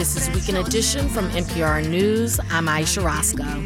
This is Weekend Edition from NPR News. I'm Aisha Roscoe.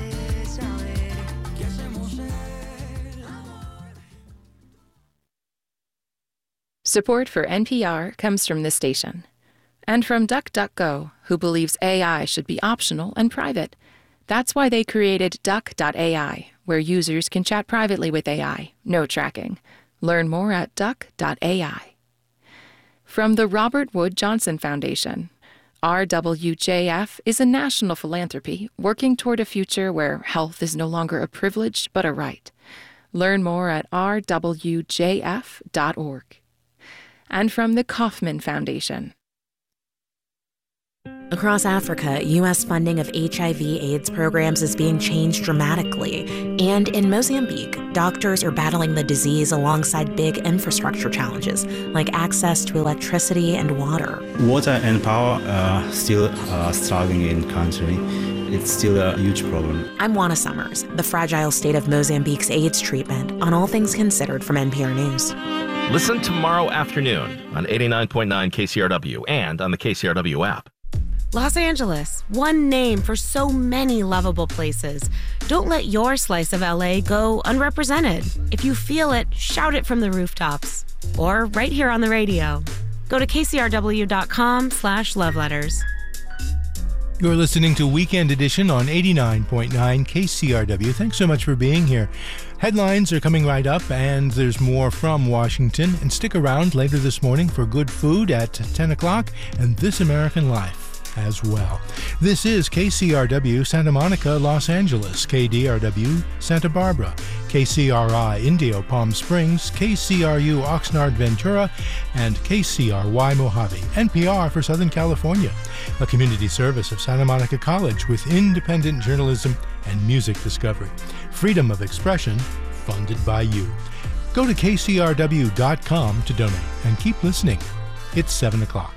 Support for NPR comes from this station and from DuckDuckGo, who believes AI should be optional and private. That's why they created Duck.ai, where users can chat privately with AI, no tracking. Learn more at Duck.ai. From the Robert Wood Johnson Foundation, RWJF is a national philanthropy working toward a future where health is no longer a privilege but a right. Learn more at rwjf.org. And from the Kauffman Foundation. Across Africa, U.S. funding of HIV/AIDS programs is being changed dramatically. And in Mozambique, doctors are battling the disease alongside big infrastructure challenges, like access to electricity and water. Water and power are still struggling in the country. It's still a huge problem. I'm Juana Summers, the fragile state of Mozambique's AIDS treatment, on All Things Considered from NPR News. Listen tomorrow afternoon on 89.9 KCRW and on the KCRW app. Los Angeles, one name for so many lovable places. Don't let your slice of LA go unrepresented. If you feel it, shout it from the rooftops. Or right here on the radio. Go to kcrw.com/loveletters. You're listening to Weekend Edition on 89.9 KCRW. Thanks so much for being here. Headlines are coming right up, and there's more from Washington. And stick around later this morning for good food at 10 o'clock and This American Life as well. This is KCRW Santa Monica, Los Angeles, KDRW Santa Barbara, KCRI Indio Palm Springs, KCRU Oxnard Ventura, and KCRY Mojave. NPR for Southern California, a community service of Santa Monica College with independent journalism and music discovery. Freedom of expression, funded by you. Go to kcrw.com to donate and keep listening. It's 7 o'clock.